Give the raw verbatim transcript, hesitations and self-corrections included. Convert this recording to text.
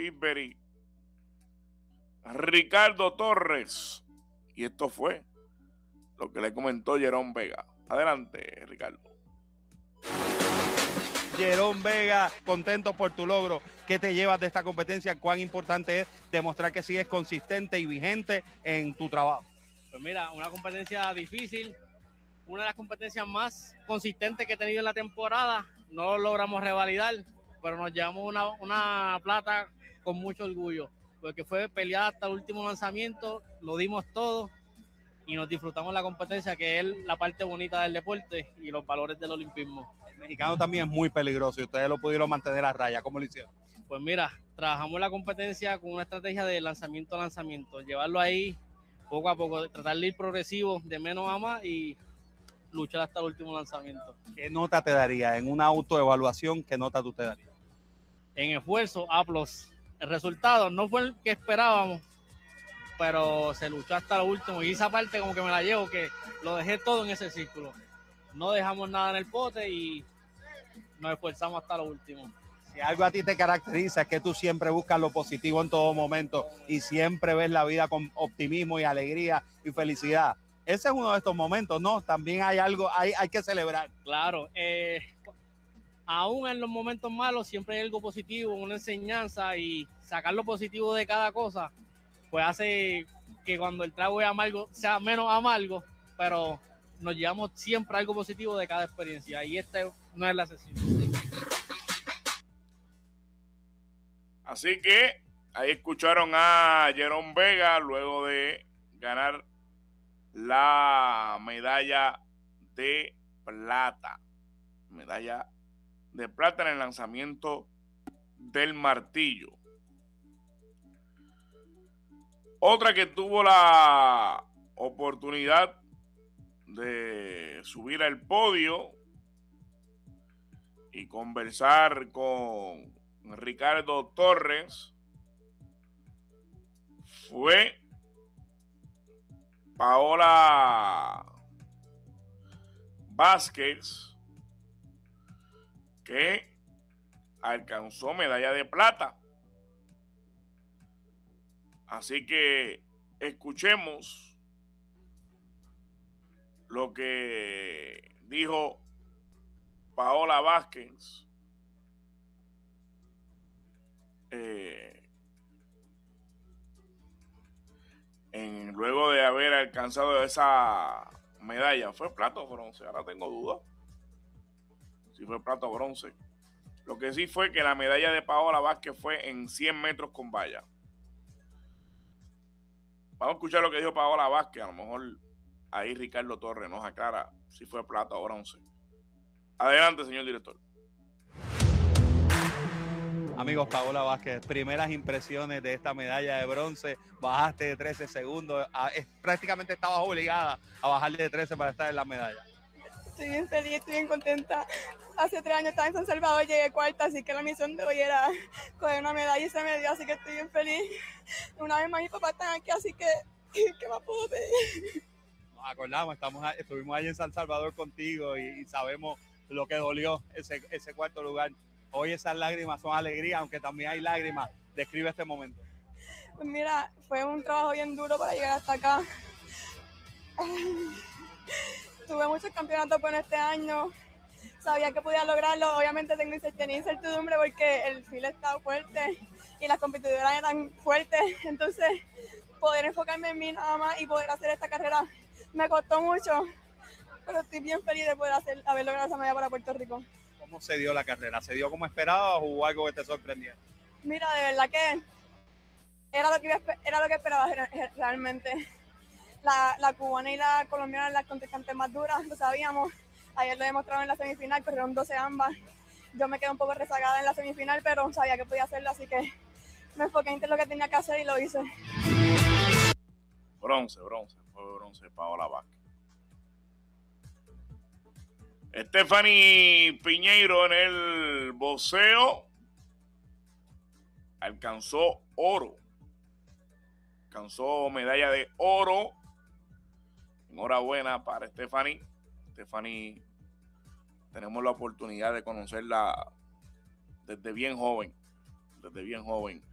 Fisbury, Ricardo Torres. Y esto fue lo que le comentó Jerón Vega. Adelante, Ricardo. Jerón Vega, contento por tu logro. ¿Qué te llevas de esta competencia? ¿Cuán importante es demostrar que sigues consistente y vigente en tu trabajo? Pues mira, una competencia difícil, una de las competencias más consistentes que he tenido en la temporada. No lo logramos revalidar, pero nos llevamos una, una plata con mucho orgullo, porque fue peleada hasta el último lanzamiento, lo dimos todo y nos disfrutamos la competencia, que es la parte bonita del deporte y los valores del olimpismo. El mexicano también es muy peligroso y ustedes lo pudieron mantener a raya. ¿Cómo lo hicieron? Pues mira, trabajamos la competencia con una estrategia de lanzamiento a lanzamiento, llevarlo ahí poco a poco, tratar de ir progresivo, de menos a más y luchar hasta el último lanzamiento. ¿Qué nota te daría en una autoevaluación? ¿Qué nota tú te darías? En esfuerzo, A plus. El resultado no fue el que esperábamos, pero se luchó hasta lo último y esa parte como que me la llevo, que lo dejé todo en ese círculo. No dejamos nada en el pote y nos esforzamos hasta lo último. Si algo a ti te caracteriza es que tú siempre buscas lo positivo en todo momento y siempre ves la vida con optimismo y alegría y felicidad. Ese es uno de estos momentos, ¿no? También hay algo, hay, hay que celebrar. Claro, eh, aún en los momentos malos siempre hay algo positivo, una enseñanza, y sacar lo positivo de cada cosa, pues hace que cuando el trago es amargo sea menos amargo, pero nos llevamos siempre algo positivo de cada experiencia y esta no es la excepción. Así que ahí escucharon a Jerón Vega luego de ganar la medalla de plata. Medalla de plata en el lanzamiento del martillo. Otra que tuvo la oportunidad de subir al podio y conversar con Ricardo Torres fue Paola Vázquez, que alcanzó medalla de plata. Así que escuchemos lo que dijo Paola Vázquez eh, en, luego de haber alcanzado esa medalla. ¿Fue plata o bronce? Ahora tengo dudas si fue plata o bronce. Lo que sí fue que la medalla de Paola Vázquez fue en cien metros con valla. Vamos a escuchar lo que dijo Paola Vázquez. A lo mejor ahí Ricardo Torres nos aclara si fue plata o bronce. Adelante, señor director. Amigos, Paola Vázquez, primeras impresiones de esta medalla de bronce. Bajaste de trece segundos. A, es, prácticamente estabas obligada a bajarle de trece para estar en la medalla. Estoy bien feliz, estoy bien contenta. Hace tres años estaba en San Salvador, llegué cuarta, así que la misión de hoy era coger una medalla y se me dio, así que estoy bien feliz. Una vez más mis papás están aquí, así que ¿qué más puedo pedir? Nos acordamos, estamos, estuvimos ahí en San Salvador contigo y, y sabemos lo que dolió ese, ese cuarto lugar. Hoy esas lágrimas son alegría, aunque también hay lágrimas. Describe este momento. Pues mira, fue un trabajo bien duro para llegar hasta acá. Tuve muchos campeonatos por este año. Sabía que podía lograrlo. Obviamente tengo tenía incertidumbre porque el feel estaba fuerte y las competidoras eran fuertes. Entonces, poder enfocarme en mí nada más y poder hacer esta carrera me costó mucho. Pero estoy bien feliz de poder hacer, haber logrado esa medalla para Puerto Rico. ¿Cómo se dio la carrera? ¿Se dio como esperabas o hubo algo que te sorprendió? Mira, de verdad que era lo que, era lo que esperaba realmente. La, la cubana y la colombiana eran las contrincantes más duras, lo sabíamos. Ayer lo demostraron en la semifinal, corrieron doce ambas. Yo me quedé un poco rezagada en la semifinal, pero sabía que podía hacerlo, así que me enfoqué en lo que tenía que hacer y lo hice. Bronce, bronce, fue bronce Paola Vázquez. Stephanie Piñeiro en el boxeo alcanzó oro. Alcanzó medalla de oro. Enhorabuena para Stephanie. Stephanie, tenemos la oportunidad de conocerla desde bien joven. Desde bien joven.